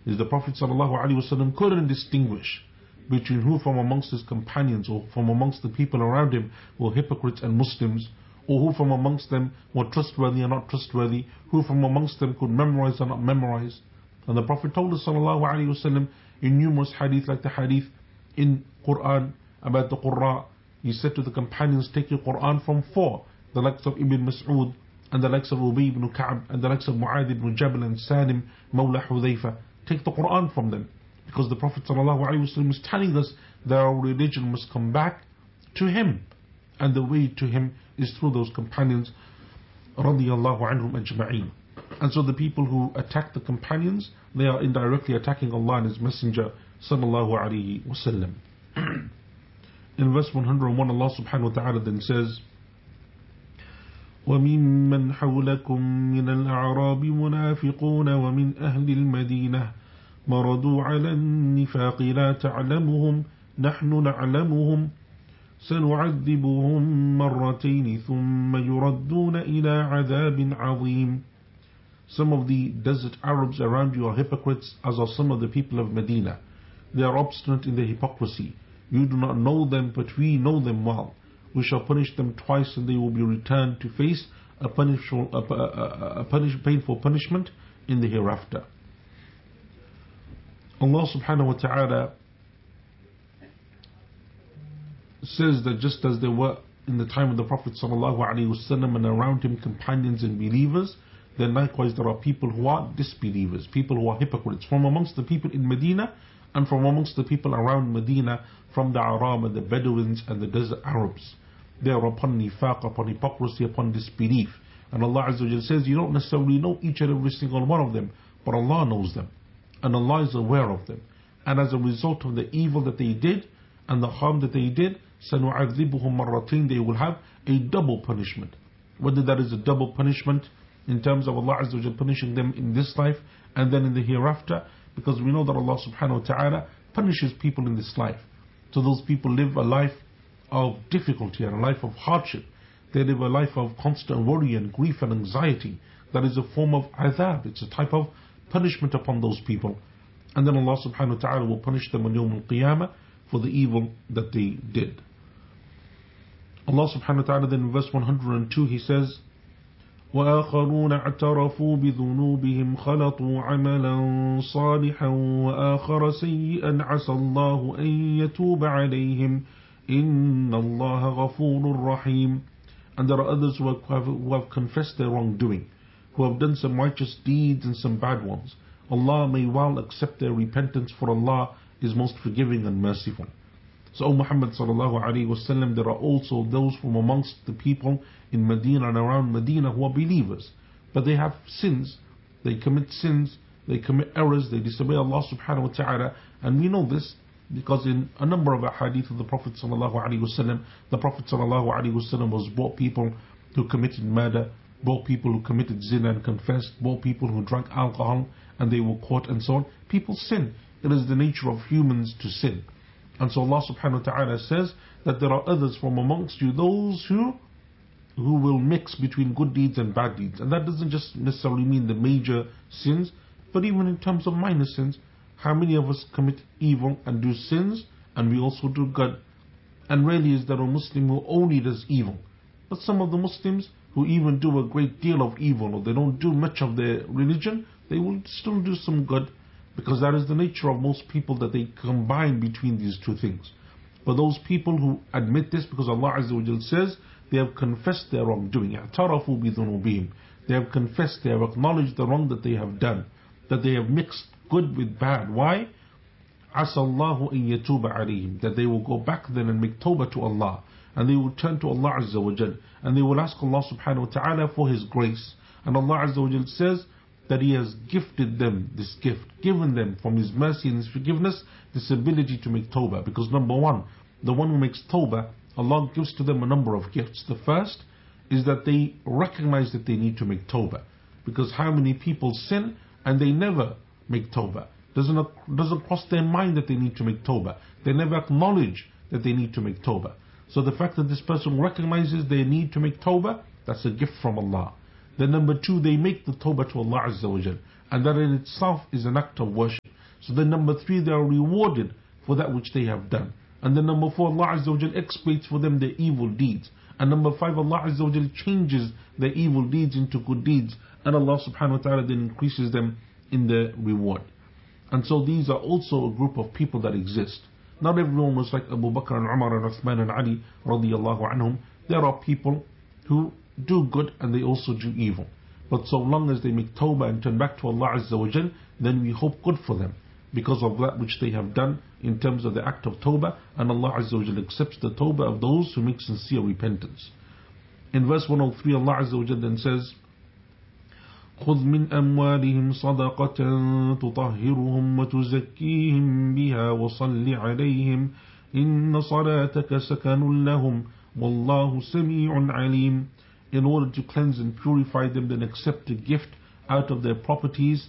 is the Prophet ﷺ couldn't distinguish between who from amongst his companions or from amongst the people around him were hypocrites and Muslims, or who from amongst them were trustworthy and not trustworthy, who from amongst them could memorize and not memorize. And the Prophet told us ﷺ in numerous hadith, like the hadith in Quran about the Qurra, he said to the companions, take your Quran from four, the likes of Ibn Mas'ud, and the likes of Ubay ibn Ka'b, and the likes of Mu'adh ibn Jabal and Salim Mawla Hudayfa. Take the Quran from them, because the Prophet ﷺ is telling us that our religion must come back to him, and the way to him is through those companions radiyallahu anhum ajma'een. And so the people who attack the companions, they are indirectly attacking Allah and His Messenger sallallahu alayhi wasallam. In verse 101, Allah subhanahu wa ta'ala then says, وَمِمَّنْ حَوْلَكُمْ مِنَ الْأَعْرَابِ مُنَافِقُونَ وَمِنْ أَهْلِ الْمَدِينَةِ مَرَدُوا عَلَى النِّفَاقِ لَا تَعْلَمُهُمْ نَحْنُ نَعْلَمُهُمْ سَنُعَذِّبُهُمْ مَرَّتَيْنِ ثُمَّ يُرَدُّونَ إِلَى عَذَابٍ عَظِيمٍ. Some of the desert Arabs around you are hypocrites, as are some of the people of Medina. They are obstinate in their hypocrisy. You do not know them, but we know them well. We shall punish them twice, and they will be returned to face a painful punishment in the hereafter. Allah subhanahu wa ta'ala says that just as there were in the time of the Prophet sallallahu alaihi wasallam and around him companions and believers, then likewise there are people who are disbelievers, people who are hypocrites, from amongst the people in Medina and from amongst the people around Medina, from the Arab and the Bedouins and the desert Arabs. They are upon nifaq, upon hypocrisy, upon disbelief. And Allah Azza wa Jalla says, you don't necessarily know each and every single one of them, but Allah knows them, and Allah is aware of them. And as a result of the evil that they did and the harm that they did, سَنُعَذِّبُهُمْ مَرَّتَيْنِ, they will have a double punishment. Whether that is a double punishment in terms of Allah Azza wa Jalla punishing them in this life and then in the hereafter, because we know that Allah subhanahu wa ta'ala punishes people in this life. So those people live a life of difficulty and a life of hardship. They live a life of constant worry and grief and anxiety. That is a form of adhab. It's a type of punishment upon those people. And then Allah subhanahu wa ta'ala will punish them on Yawm al-Qiyamah for the evil that they did. Allah subhanahu wa ta'ala then in verse 102 He says, وآخرون اعترفوا بذنوبهم خلطوا عملا صالحا وآخر سيئا عسى الله أن يتوب عليهم إن الله غفور رحيم. And there are others who have confessed their wrongdoing, who have done some righteous deeds and some bad ones. Allah may well accept their repentance, for Allah is most forgiving and merciful. So, O Muhammad sallallahu alaihi wasallam, there are also those from amongst the people in Medina and around Medina who are believers, but they have sins, they commit sins, they commit errors, they disobey Allah subhanahu wa ta'ala. And we know this because in a number of hadith of the Prophet sallallahu alaihi wasallam, the Prophet sallallahu alaihi wasallam was brought people who committed murder, brought people who committed zina and confessed, brought people who drank alcohol and they were caught and so on. People sin. It is the nature of humans to sin. And so Allah subhanahu wa ta'ala says that there are others from amongst you, those who will mix between good deeds and bad deeds. And that doesn't just necessarily mean the major sins, but even in terms of minor sins. How many of us commit evil and do sins, and we also do good? And rarely is there a Muslim who only does evil. But some of the Muslims who even do a great deal of evil, or they don't do much of their religion, they will still do some good, because that is the nature of most people, that they combine between these two things. But those people who admit this, because Allah Azza wa Jalla says they have confessed their wrongdoing, اعترفوا بذنوبهم, they have confessed, they have acknowledged the wrong that they have done, that they have mixed good with bad. Why? عسى الله أن يتوب عليهم, that they will go back then and make tawbah to Allah, and they will turn to Allah Azza wa Jalla, and they will ask Allah subhanahu wa ta'ala for His grace. And Allah Azza wa Jalla says that He has gifted them this gift, given them from His mercy and His forgiveness this ability to make tawbah. Because number one, the one who makes tawbah, Allah gives to them a number of gifts. The first is that they recognize that they need to make tawbah. Because how many people sin and they never make tawbah? Doesn't cross their mind that they need to make tawbah. They never acknowledge that they need to make tawbah. So the fact that this person recognizes they need to make tawbah, that's a gift from Allah. Then number two, they make the tawbah to Allah Azza wa Jal, and that in itself is an act of worship. So then number 3, they are rewarded for that which they have done. And then number 4, Allah Azza wa Jal expiates for them their evil deeds. And number 5, Allah Azza wa Jal changes their evil deeds into good deeds. And Allah subhanahu wa ta'ala then increases them in their reward. And so these are also a group of people that exist. Not everyone was like Abu Bakr and Umar and Uthman and Ali radiyallahu anhum. There are people who do good and they also do evil. But so long as they make tawbah and turn back to Allah Azza wa Jal, then we hope good for them, because of that which they have done in terms of the act of tawbah, and Allah Azza wa Jal accepts the tawbah of those who make sincere repentance. In verse 103, Allah Azza wa Jal then says, خذ من أموالهم صدقة تطهرهم وتزكيهم بها وصل عليهم إن صلاتك سكن لهم والله سميع عليم. In order to cleanse and purify them, then accept a gift out of their properties,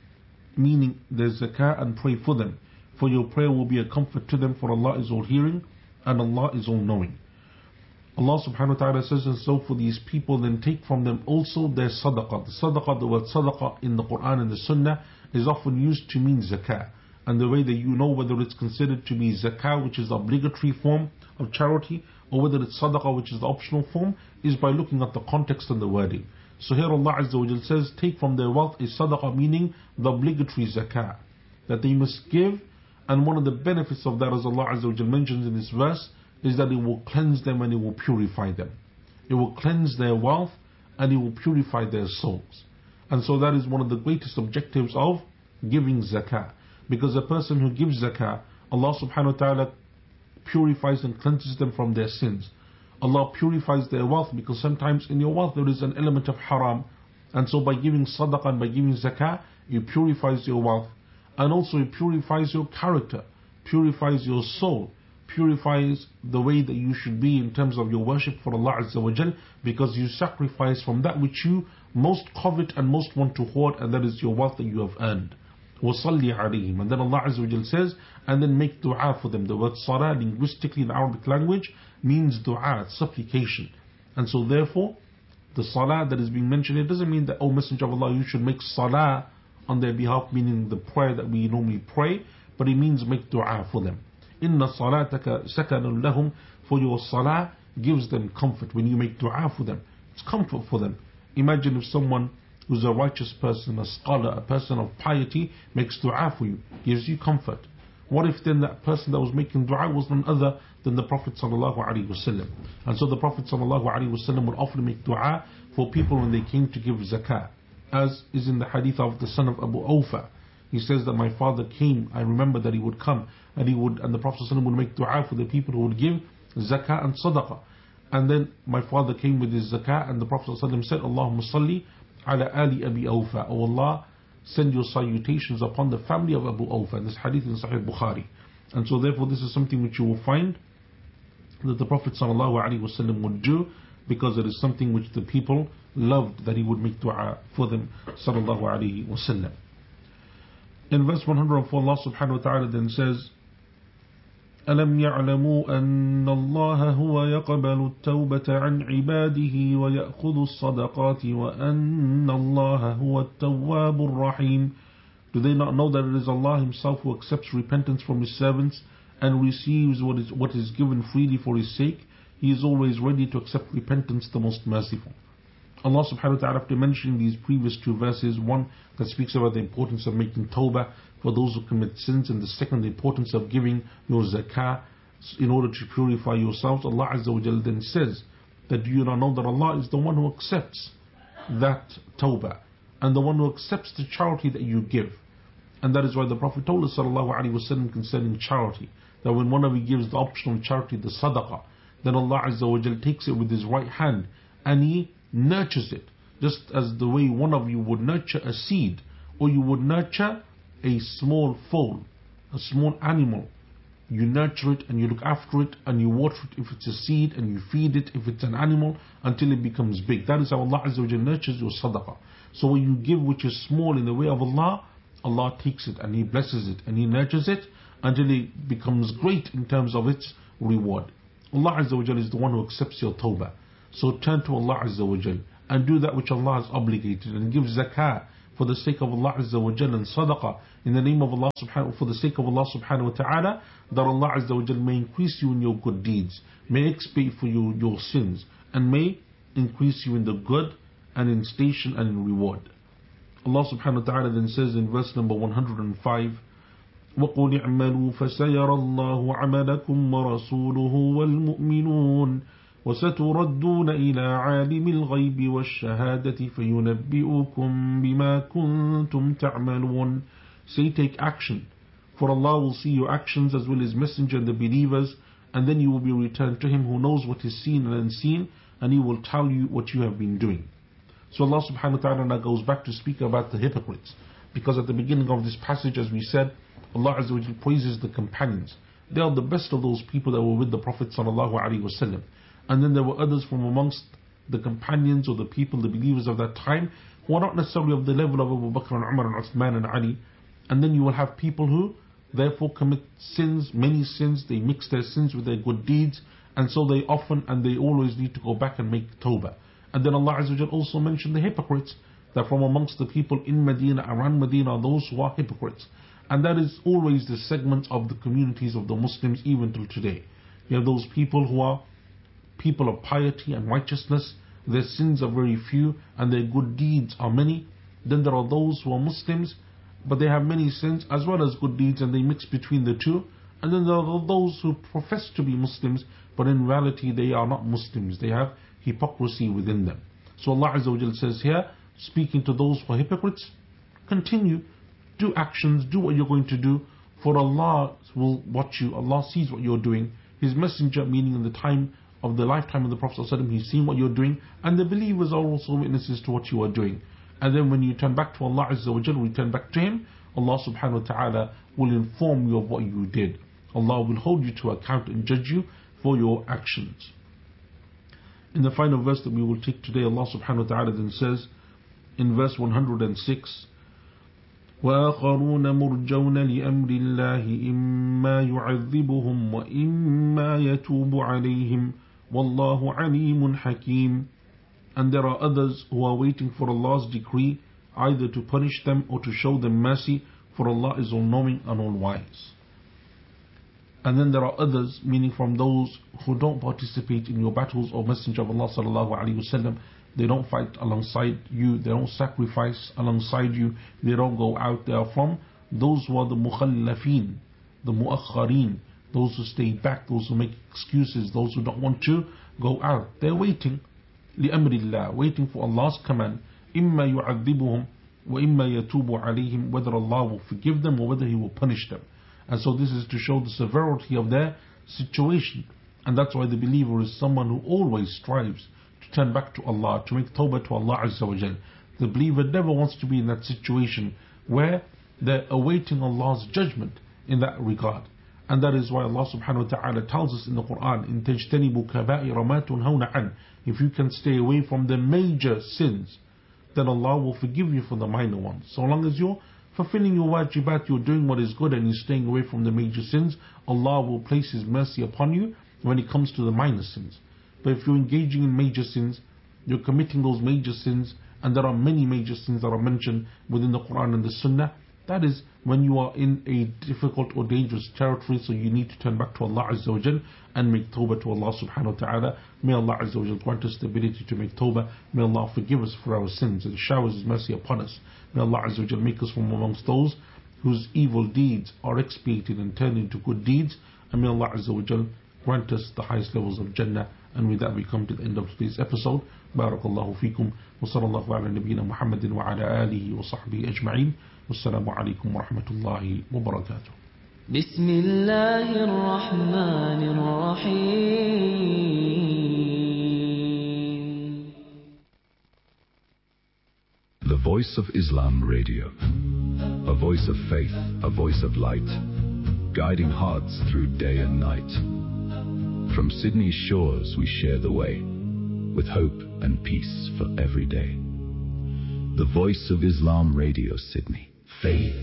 meaning their zakah, and pray for them. For your prayer will be a comfort to them, for Allah is all hearing and Allah is all knowing. Allah subhanahu wa ta'ala says, and so for these people, then take from them also their sadaqah. The word sadaqah in the Quran and the Sunnah is often used to mean zakah. And the way that you know whether it's considered to be zakah, which is the obligatory form of charity, or whether it's sadaqah, which is the optional form, is by looking at the context and the wording. So here Allah Azza wa Jal says, take from their wealth a sadaqah, meaning the obligatory zakah that they must give. And one of the benefits of that, as Allah Azza wa Jal mentions in this verse, is that it will cleanse them and it will purify them. It will cleanse their wealth and it will purify their souls. And so that is one of the greatest objectives of giving zakah. Because a person who gives zakah, Allah subhanahu wa ta'ala purifies and cleanses them from their sins. Allah purifies their wealth, because sometimes in your wealth there is an element of haram. And so by giving sadaqah and by giving zakah, it purifies your wealth. And also it purifies your character, purifies your soul, purifies the way that you should be in terms of your worship for Allah Azza wa Jal, because you sacrifice from that which you most covet and most want to hoard, and that is your wealth that you have earned. وَصَلِّ عَلَيْهِمْ. And then Allah Azza wa Jal says, and then make dua for them. The word salah linguistically in Arabic language means dua, supplication. And so therefore, the salah that is being mentioned, it doesn't mean that, O Messenger of Allah, you should make salah on their behalf, meaning the prayer that we normally pray, but it means make dua for them. Inna salataka sakanun lahum. For your salah gives them comfort. When you make dua for them, it's comfort for them. Imagine if someone who's a righteous person, a scholar, a person of piety, makes dua for you, gives you comfort. What if then that person that was making dua was none other than the Prophet sallallahu alaihi wasallam? And so the Prophet sallallahu alaihi wasallam would often make dua for people when they came to give zakah, as is in the hadith of the son of Abu Awfa. He says that my father came, I remember that he would come, and the Prophet ﷺ would make dua for the people who would give zakah and sadaqah. And then my father came with his zakah, and the Prophet ﷺ said, Allahumma salli ala ali Abi Awfa. O Allah, send your salutations upon the family of Abu Awfa. And this hadith in Sahih Bukhari. And so therefore this is something which you will find that the Prophet ﷺ would do, because it is something which the people loved, that he would make dua for them sallallahu alaihi wasallam. In verse 104, Allah subhanahu wa ta'ala then says, أَلَمْ يَعْلَمُوا أَنَّ اللَّهَ هُوَ يَقْبَلُ التَّوْبَةَ عَنْ عِبَادِهِ وَيَأْخُذُ الصَّدَقَاتِ وَأَنَّ اللَّهَ هُوَ التَّوَّابُ الرَّحِيمُ. Do they not know that it is Allah Himself who accepts repentance from His servants and receives what is given freely for His sake? He is always ready to accept repentance, the most merciful. Allah subhanahu wa ta'ala, after mentioning these previous two verses, one that speaks about the importance of making tawbah for those who commit sins, and the second, the importance of giving your zakah in order to purify yourselves, Allah Azza wa Jal then says that do you not know that Allah is the one who accepts that tawbah and the one who accepts the charity that you give. And that is why the Prophet told us sallallahu alaihi wasallam concerning charity, that when one of you gives the optional charity, the sadaqah, then Allah Azza wa Jal takes it with His right hand and He nurtures it, just as the way one of you would nurture a seed, or you would nurture a small foal, a small animal. You nurture it and you look after it and you water it if it's a seed, and you feed it if it's an animal until it becomes big. That is how Allah Azza wa Jal nurtures your sadaqah. So when you give which is small in the way of Allah, Allah takes it and He blesses it and He nurtures it until it becomes great in terms of its reward. Allah Azza wa Jal is the one who accepts your tawbah. So turn to Allah Azza wa Jal and do that which Allah has obligated, and give zakah, for the sake of Allah Azza wa Jal, and sadaqah in the name of Allah subhanahu, for the sake of Allah subhanahu wa ta'ala, that Allah Azza wa Jal may increase you in your good deeds, may expiate for you your sins, and may increase you in the good and in station and in reward. Allah subhanahu wa ta'ala then says in verse number 105, وَقُلِ اعْمَلُوا فَسَيَرَى اللَّهُ عَمَلَكُمْ وَرَسُولُهُ وَالْمُؤْمِنُونَ وَسَتُرَدُّونَ إِلَىٰ عَالِمِ الْغَيْبِ وَالشَّهَادَةِ فَيُنَبِّئُكُم بِمَا كُنتُمْ تَعْمَلُونَ. Say, take action, for Allah will see your actions as well as Messenger and the believers, and then you will be returned to Him who knows what is seen and unseen, and He will tell you what you have been doing. So Allah subhanahu wa ta'ala now goes back to speak about the hypocrites, because at the beginning of this passage, as we said, Allah Azza wa Jalla praises the companions. They are the best of those people that were with the Prophet sallallahu alaihi wasallam. And then there were others from amongst the companions or the people, the believers of that time, who are not necessarily of the level of Abu Bakr and Umar and Uthman and Ali. And then you will have people who therefore commit sins, many sins, they mix their sins with their good deeds, and so they often and they always need to go back and make tawbah. And then Allah Azza wa Jalla also mentioned the hypocrites, that from amongst the people in Medina, around Medina, are those who are hypocrites. And that is always the segment of the communities of the Muslims even till today. You have those people who are people of piety and righteousness, their sins are very few and their good deeds are many. Then there are those who are Muslims, but they have many sins as well as good deeds, and they mix between the two. And then there are those who profess to be Muslims, but in reality they are not Muslims. They have hypocrisy within them. So Allah Azza wa Jalla says here, speaking to those who are hypocrites, continue, do actions, do what you're going to do, for Allah will watch you. Allah sees what you're doing. His messenger, meaning in the time of the lifetime of the Prophet ﷺ, he's seen what you're doing, and the believers are also witnesses to what you are doing. And then when you turn back to Allah Azza wa Jalla, return back to Him, Allah subhanahu wa ta'ala will inform you of what you did. Allah will hold you to account and judge you for your actions. In the final verse that we will take today, Allah subhanahu wa ta'ala then says in verse 106, وآخرون مرجون لأمر الله إما يعذبهم وإما يتوب عليهم والله عليم حكيم. And there are others who are waiting for Allah's decree, either to punish them or to show them mercy, for Allah is all-knowing and all-wise. And then there are others, meaning from those who don't participate in your battles, O Messenger of Allah sallallahu alaihi wasallam. They don't fight alongside you, they don't sacrifice alongside you, they don't go out. They are from those who are the mukhallafin, the muakharin, those who stay back, those who make excuses, those who don't want to go out. They're waiting, li'amrillah, waiting for Allah's command. إِمَّا يُعَذِّبُهُمْ وَإِمَّا يَتُوبُ عَلَيْهِمْ, whether Allah will forgive them or whether He will punish them. And so this is to show the severity of their situation. And that's why the believer is someone who always strives to turn back to Allah, to make tawbah to Allah Azza wa Jal. The believer never wants to be in that situation where they're awaiting Allah's judgment in that regard. And that is why Allah subhanahu wa ta'ala tells us in the Quran, إِن تَجْتَنِبُوا كَبَائِرَ مَا تُنْهَوْنَ عَنْهُ, if you can stay away from the major sins, then Allah will forgive you for the minor ones. So long as you're fulfilling your wajibat, you're doing what is good and you're staying away from the major sins, Allah will place His mercy upon you when it comes to the minor sins. But if you're engaging in major sins, you're committing those major sins, and there are many major sins that are mentioned within the Quran and the Sunnah, that is when you are in a difficult or dangerous territory. So you need to turn back to Allah Azza wa Jal and make tawbah to Allah subhanahu wa ta'ala. May Allah Azza wa Jal grant us the ability to make tawbah. May Allah forgive us for our sins and showers His mercy upon us. May Allah Azza wa Jal make us from amongst those whose evil deeds are expiated and turned into good deeds. And may Allah Azza wa Jal grant us the highest levels of Jannah. And with that we come to the end of today's episode. Barakallahu feekum. Wa sallallahu ala nabiyyina Muhammadin wa ala alihi wa sahbihi ajma'in. Wassalamu alaikum wa rahmatullahi wa barakatuh. Bismillahir Rahmanir Rahim. The Voice of Islam Radio. A voice of faith, a voice of light, guiding hearts through day and night. From Sydney's shores we share the way, with hope and peace for every day. The Voice of Islam Radio, Sydney. Faith